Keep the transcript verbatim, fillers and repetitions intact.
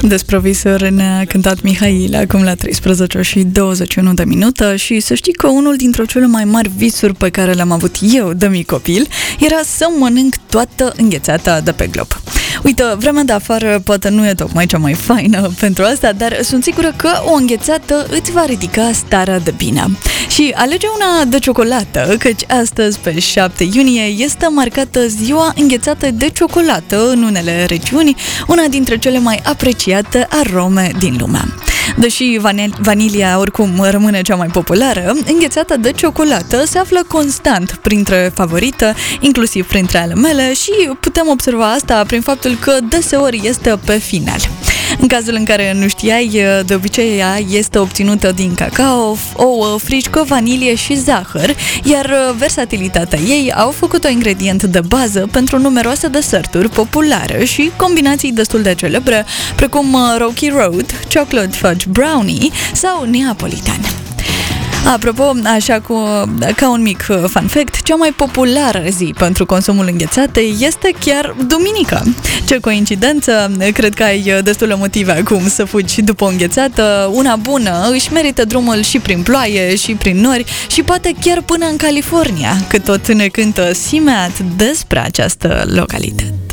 Despre visuri ne-a cântat Mihail acum la treisprezece și douăzeci și unu de minute și să știi că unul dintre cele mai mari visuri pe care le-am avut eu de mic copil era să mănânc toată înghețata de pe glob. Uite, vremea de afară poate nu e tocmai cea mai faină pentru asta, dar sunt sigură că o înghețată îți va ridica starea de bine. Și alege una de ciocolată, căci astăzi, pe șapte iunie, este marcată ziua înghețată de ciocolată în unele regiuni, una dintre cele mai apreciate arome din lume. Deși vanilia oricum rămâne cea mai populară, înghețata de ciocolată se află constant printre favorite, inclusiv printre ale mele, și putem observa asta prin faptul că deseori este pe final. În cazul în care nu știai, de obicei ea este obținută din cacao, ouă, frișcă, vanilie și zahăr, iar versatilitatea ei au făcut-o ingredient de bază pentru numeroase deserturi populare și combinații destul de celebre, precum Rocky Road, Chocolate Fudge Brownie sau Neapolitan. Apropo, așa cu, ca un mic fun fact, cea mai populară zi pentru consumul înghețatei este chiar duminica. Ce coincidență, cred că ai destule motive acum să fugi după o înghețată. Una bună își merită drumul și prin ploaie și prin nori și poate chiar până în California, cât tot ne cântă Simeat despre această localitate.